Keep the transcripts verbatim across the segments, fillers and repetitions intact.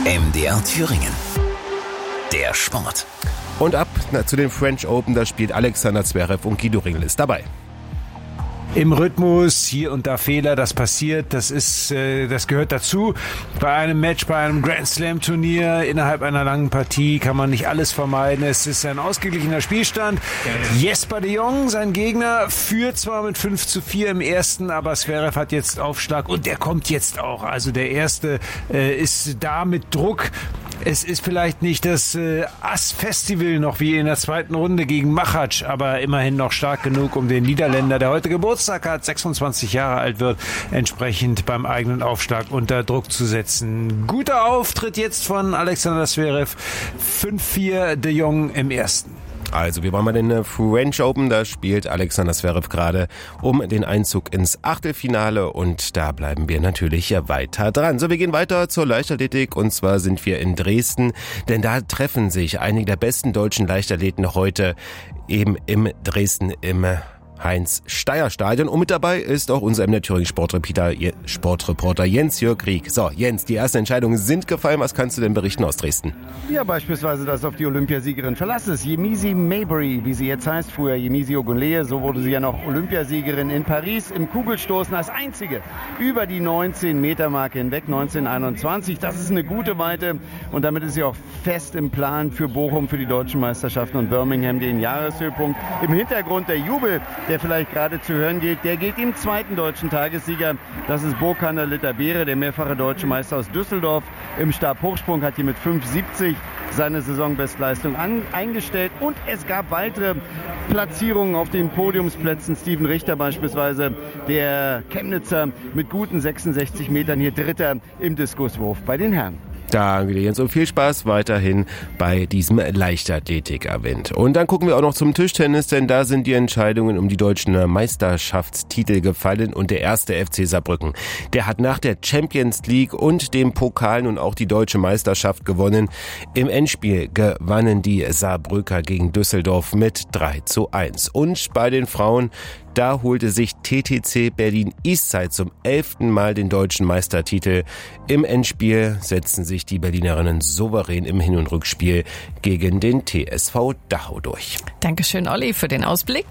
M D R Thüringen. Der Sport. Und ab na, zu den French Open, da spielt Alexander Zverev und Guido Ringel ist dabei. Im Rhythmus, hier und da Fehler, das passiert, das ist, äh, das gehört dazu. Bei einem Match, bei einem Grand Slam Turnier, innerhalb einer langen Partie kann man nicht alles vermeiden. Es ist ein ausgeglichener Spielstand. Jesper de Jong, sein Gegner, führt zwar mit fünf zu vier im ersten, aber Zverev hat jetzt Aufschlag und der kommt jetzt auch. Also der erste äh, ist da mit Druck. Es ist vielleicht nicht das äh, Ass-Festival noch wie in der zweiten Runde gegen Machac, aber immerhin noch stark genug, um den Niederländer, der heute Geburtstag hat, sechsundzwanzig Jahre alt wird, entsprechend beim eigenen Aufschlag unter Druck zu setzen. Guter Auftritt jetzt von Alexander Zverev. fünf vier de Jong im ersten. Also, wir waren mal in der French Open, da spielt Alexander Zverev gerade um den Einzug ins Achtelfinale und da bleiben wir natürlich weiter dran. So, wir gehen weiter zur Leichtathletik und zwar sind wir in Dresden, denn da treffen sich einige der besten deutschen Leichtathleten heute eben im Dresden im Heinz-Steier-Stadion. Und mit dabei ist auch unser M D R Thüringen Sportreporter, Sportreporter Jens-Jörg Rieck. So, Jens, die ersten Entscheidungen sind gefallen. Was kannst du denn berichten aus Dresden? Ja, beispielsweise, dass auf die Olympiasiegerin Verlass ist. Yemisi Mabry, wie sie jetzt heißt, früher Yemisi Ogunleye. So wurde sie ja noch Olympiasiegerin in Paris im Kugelstoßen als einzige über die neunzehn Meter Marke hinweg, neunzehn einundzwanzig. Das ist eine gute Weite und damit ist sie auch fest im Plan für Bochum, für die deutschen Meisterschaften und Birmingham, den Jahreshöhepunkt. Im Hintergrund der Jubel, der vielleicht gerade zu hören geht, der geht dem zweiten deutschen Tagessieger. Das ist Bokander Litterbeere, der mehrfache deutsche Meister aus Düsseldorf. Im Stabhochsprung hat hier mit fünf siebzig seine Saisonbestleistung an, eingestellt. Und es gab weitere Platzierungen auf den Podiumsplätzen. Steven Richter beispielsweise, der Chemnitzer mit guten sechsundsechzig Metern, hier Dritter im Diskuswurf bei den Herren. Danke dir, Jens, und viel Spaß weiterhin bei diesem Leichtathletik-Event. Und dann gucken wir auch noch zum Tischtennis, denn da sind die Entscheidungen um die deutschen Meisterschaftstitel gefallen und der erste F C Saarbrücken, der hat nach der Champions League und dem Pokal nun auch die deutsche Meisterschaft gewonnen. Im Endspiel gewannen die Saarbrücker gegen Düsseldorf mit drei zu eins. Und bei den Frauen, da holte sich T T C Berlin Eastside zum elften Mal den deutschen Meistertitel. Im Endspiel setzten sich die Berlinerinnen souverän im Hin- und Rückspiel gegen den T S V Dachau durch. Dankeschön, Olli, für den Ausblick.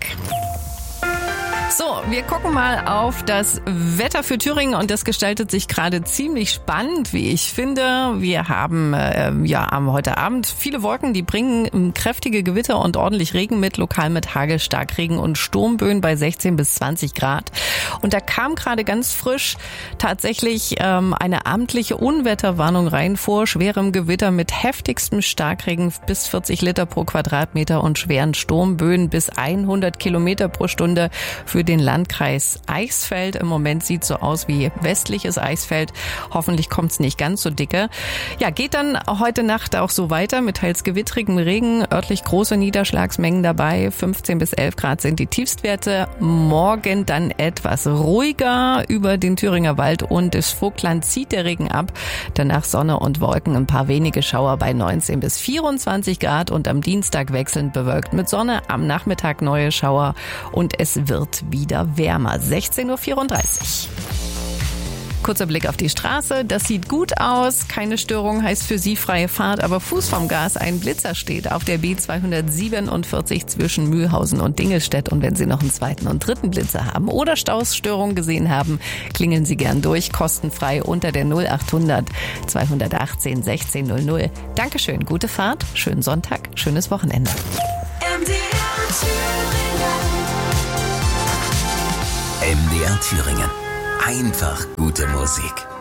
So, wir gucken mal auf das Wetter für Thüringen und das gestaltet sich gerade ziemlich spannend, wie ich finde. Wir haben äh, ja am heute Abend viele Wolken, die bringen kräftige Gewitter und ordentlich Regen mit, lokal mit Hagel, Starkregen und Sturmböen bei sechzehn bis zwanzig Grad. Und da kam gerade ganz frisch tatsächlich ähm, eine amtliche Unwetterwarnung rein vor schwerem Gewitter mit heftigstem Starkregen bis vierzig Liter pro Quadratmeter und schweren Sturmböen bis hundert Kilometer pro Stunde für den Landkreis Eichsfeld. Im Moment sieht so aus wie westliches Eichsfeld. Hoffentlich kommt es nicht ganz so dicke. Ja, geht dann heute Nacht auch so weiter mit teils gewittrigem Regen, örtlich große Niederschlagsmengen dabei. fünfzehn bis elf Grad sind die Tiefstwerte. Morgen dann etwas ruhiger über den Thüringer Wald und das Vogtland zieht der Regen ab. Danach Sonne und Wolken, ein paar wenige Schauer bei neunzehn bis vierundzwanzig Grad und am Dienstag wechselnd bewölkt mit Sonne. Am Nachmittag neue Schauer und es wird wieder wärmer. sechzehn Uhr vierunddreißig. Kurzer Blick auf die Straße. Das sieht gut aus. Keine Störung heißt für Sie freie Fahrt, aber Fuß vom Gas. Ein Blitzer steht auf der B zweihundertsiebenundvierzig zwischen Mühlhausen und Dingelstedt. Und wenn Sie noch einen zweiten und dritten Blitzer haben oder Stausstörungen gesehen haben, klingeln Sie gern durch. Kostenfrei unter der null achthundert zweihundertachtzehn sechzehn null null. Dankeschön. Gute Fahrt. Schönen Sonntag. Schönes Wochenende. M D R Thüringen. Einfach gute Musik.